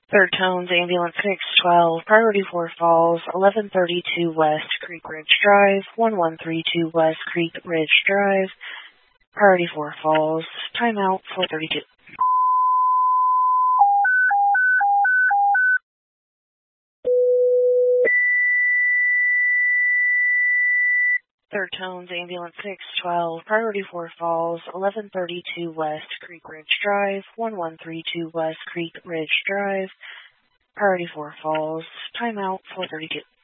Third Tones, Ambulance 612, Priority 4 Falls, 1132 West Creek Ridge Drive, 1132 West Creek Ridge Drive, Priority 4 Falls, timeout 432. Third Tones, Ambulance 612, Priority 4 Falls, 1132 West Creek Ridge Drive, 1132 West Creek Ridge Drive, Priority 4 Falls, timeout 432.